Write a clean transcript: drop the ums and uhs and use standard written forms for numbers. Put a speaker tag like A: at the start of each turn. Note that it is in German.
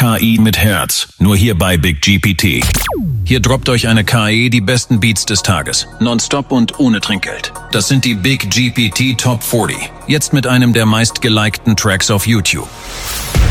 A: KI mit Herz, nur hier bei Big GPT. Hier droppt euch eine KI die besten Beats des Tages, nonstop und ohne Trinkgeld. Das sind die Big GPT Top 40, jetzt mit einem der meistgelikten Tracks auf YouTube.